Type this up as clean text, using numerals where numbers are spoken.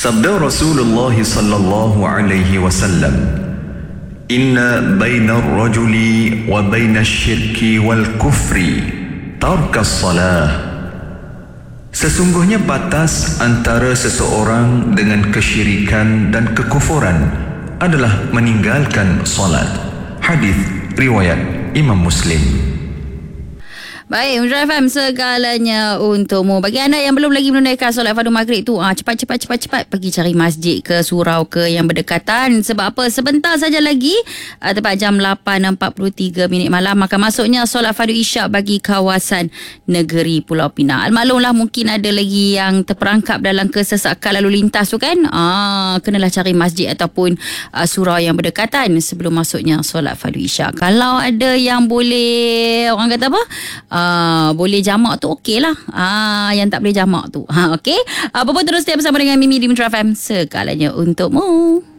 Sabda Rasulullah sallallahu alaihi wasallam, "Inna baina ar-rajuli wa baina asy-syirki wal kufri tarkas salah." Sesungguhnya batas antara seseorang dengan kesyirikan dan kekufuran adalah meninggalkan solat. Hadis riwayat Imam Muslim. Baik, Mutiara FM segalanya untukmu. Bagi anda yang belum lagi menunaikan solat fardu maghrib tu, cepat pergi cari masjid ke surau ke yang berdekatan. Sebab apa? Sebentar saja lagi, tepat jam 8.43 malam akan masuknya solat fardu isyak bagi kawasan negeri Pulau Pinang. Maklumlah mungkin ada lagi yang terperangkap dalam kesesakan lalu lintas tu kan. Kenalah cari masjid ataupun surau yang berdekatan sebelum masuknya solat fardu isyak. Kalau ada yang boleh, orang kata apa? Boleh jamak tu okey lah. Yang tak boleh jamak tu okey. Apa pun terus stay bersama dengan Mimi di Mutiara FM segalanya untukmu.